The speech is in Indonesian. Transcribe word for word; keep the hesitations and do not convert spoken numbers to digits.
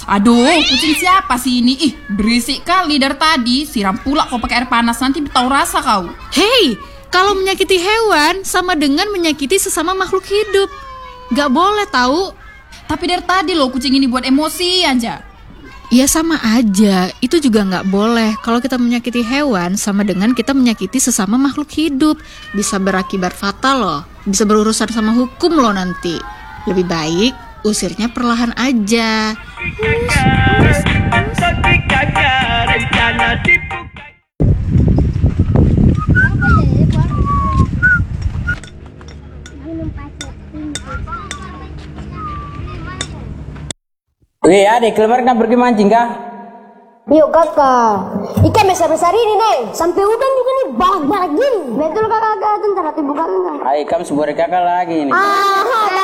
Aduh, kucing siapa sih ini? Ih, berisik kali dari tadi. Siram pula kau pakai air panas, nanti tahu rasa kau. Hei, kalau menyakiti hewan sama dengan menyakiti sesama makhluk hidup. Gak boleh tahu. Tapi dari tadi loh kucing ini buat emosi aja. Ya sama aja, itu juga gak boleh. Kalau kita menyakiti hewan sama dengan kita menyakiti sesama makhluk hidup. Bisa berakibat fatal loh. Bisa berurusan sama hukum loh nanti. Lebih baik usirnya perlahan aja. Weh adik, kemarin kan pergi mancing kah? Yuk kakak, ikan besar-besar ini nih, sampai udang juga nih balak-balak gini. Betul kakak, kakak, ntar nanti buka kan. Ayo kamu sebuah kakak lagi nih. Ah,